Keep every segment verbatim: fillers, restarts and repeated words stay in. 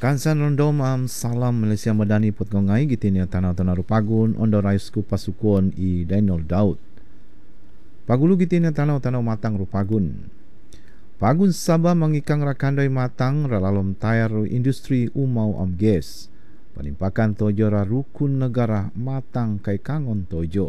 Kansan rondom am salam Malaysia Madani potkongai gitinia tanah-tanah rupagun ondo raisku pasukon i Dainol Daud. Pagulu gitinia tanah-tanah matang rupagun. Pagun Sabah mengikang rakandai matang ralalom tayar industri umau am gas. Panimpakan tojo ra rukun negara matang kai kangon tojo.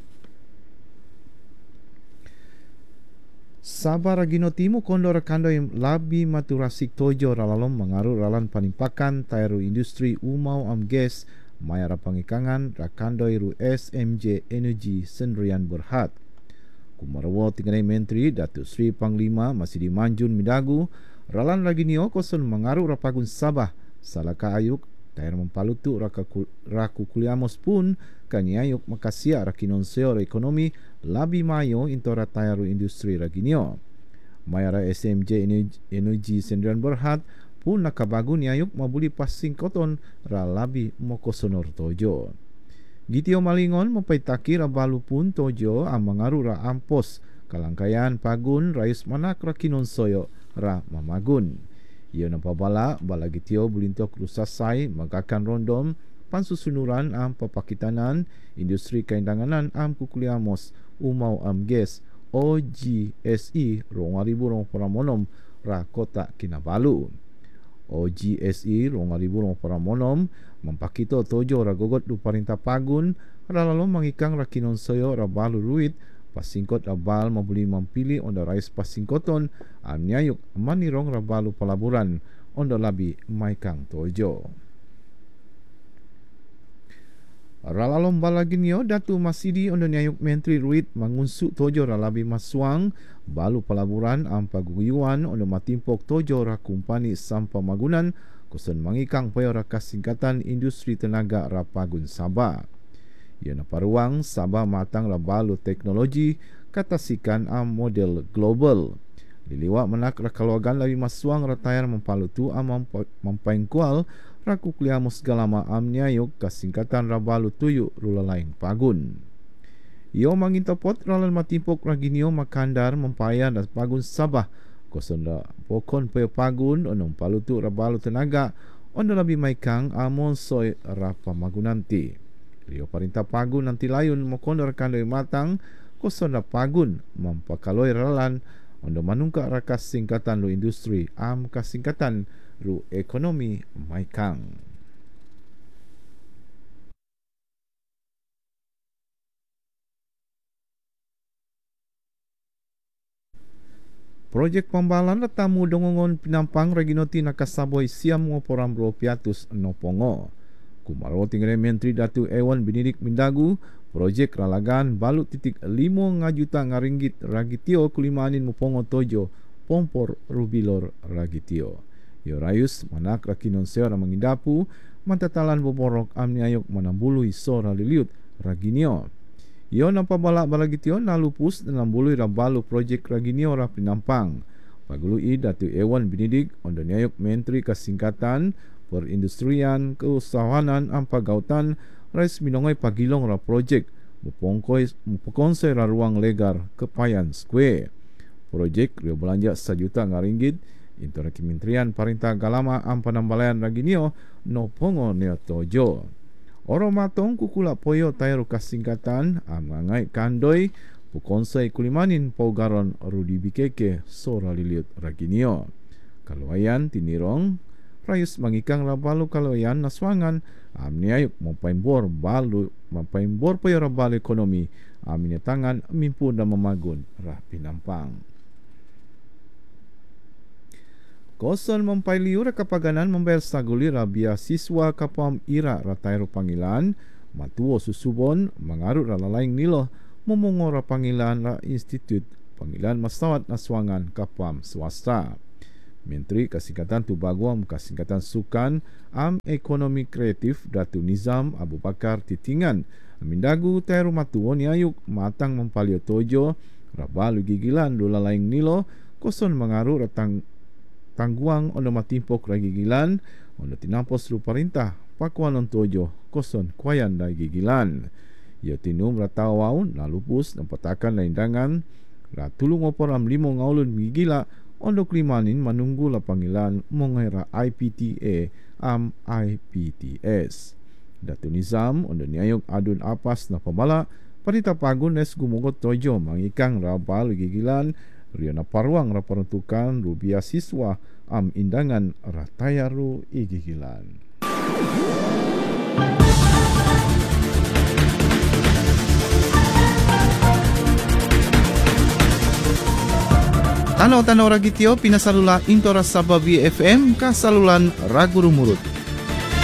Sabah ragino timu kondo rakando yang labi maturasik tojo ralalom mengaruh ralan panimpakan tayru industri umau am gas mayara pangikangan rakando iru S M J Energy Sendirian Berhad. Kumarawo tinggalai menteri Datuk Sri Panglima masih di Manjun Midagu ralan lagi nio koson mengaruh rapagun Sabah salaka ayuk tayar mempalutu raku kuliamos pun kaniayuk makasia rakinon seor ekonomi labi mayo intora tayaru industri raginio. Mayara S M J Energy Sendirian Berhad pun nakabagun niayuk mabuli passing koton ra labi mokosonor tojo. Gitio malingon mempaitaki rabalu pun tojo am mengaruh ra ampos kalangkayan pagun rais manak rakinon soyo ra mamagun. Ia nampak bala, bala gitio bulintok rusasai magakan rondom pansusunuran am papakitanan industri kaindanganan am kukuliamos umau am gas O G S E rongaribu rong paramonom ra kota Kinabalu. O G S E rongaribu rong paramonom mempakito tojo ra gogot du parintah pagun ralalom mangikang rakinon soyo ra balu ruit pasingkot abal mabuli mampili onda rais pasingkoton amnyayuk manirong rabalu pelaburan onda labi maikang tojo. Ralalom balaginyo Datu Masidi onda nyayuk menteri ruit mangunsuk tojo ralabi masuang balu pelaburan ampa guyuan onda matimpok tojo ra kumpani sampah magunan kusen mangikang payo ra kasingkatan industri tenaga rapagun Sabah. Ia naparuang Sabah matang rabalu teknologi katasikan am model global. Diliwak menak rakaluagan labi masuang ratayar mempalutu am mampaingkual rakukliamus galama am nyayuk kasingkatan rabalu tuyu rula laing pagun. Ia mangintapot ralan matimpok raginio makandar mempaya das pagun Sabah kosonda pokon payo pagun onong palutu rabalu tenaga onda labi maikang amon soy rapa magunanti. Rio perintah pagun nanti layun mokondor kandoi matang kosonda pagun mampakaloi ralan ondo manungka rakas singkatan lu industri am kasingkatan lu ekonomi maikang. Projek pembalan tamu dongongon pinampang reginoti nakasaboi siam ngoporam bro piatus nopongo. Kumaro tinggalai menteri Datu Ewan Binidik Mindagu projek ralagan balut titik limo ngajuta ngaringgit ragitio kulimanin mupongo tojo pompor rubilor ragitio. Yo rayus manak rakinon seora mengindapu mantatalan boborok amniayok manambului sora liliut raginio. Yo nampak balak balagitio nalupus dalam bului rabalu projek raginio ra pinampang. Pagului Datu Ewan Binidik ondoniayok menteri kasingkatan perindustrian keusahawanan ampa gautan rais minongai pagilong ra projek mupongkoi mupokonsai ra ruang legar kepayan square. Projek rio belanja sejuta ngaringgit intora kementerian parintah galama ampa nambalayan raginio no pongo neo tojo. Oro matong kukula poyo tayru kasingkatan amangai kandoi pukonsai kulimanin paugaron rudi bikeke sora liliut raginio. Kaluayan tinirong rayus mangikang rabalu kaloyan naswangan amniayuk mempaimbor balu mempaimbor payo rabalu ekonomi amine tangan mimpu dan memagun rah pinampang. Koson mempailiu rakapaganan membayar saguli rabia siswa kapam ira ratairu panggilan matuo susubon mengarut ralalaing nilo memongo ra panggilan ra institut panggilan masawat naswangan kapam swasta. Menteri Kasingkatan Tubaguam Kasingkatan Sukan Am Ekonomi Kreatif Datu Nizam Abu Bakar Titingan Mindagu Tairu Matuon Yayuk matang mempalio tojo rabalu gigilan dula laing nilo koson mengaruh ratang tangguang ono matimpok ra gigilan ono tinampos lu perintah pakuan on tojo koson kuayan da gigilan. Ia tinum ratawaun nalupus nampatakan laindangan ra tulung opor am limo ngaulun gigila Ondo klimanin menunggu la panggilan mengira I P T A am I P T S. Datu Nizam ondo niayok adun apas na pamala parita pagun es gumogot tojo mangikang rabal gigilan rio na paruang ra peruntukan rubia siswa am indangan ratayaru igigilan. Tanaw-tanaw ragityo pinasalula intora sa B F M kasalulan ragurumurut.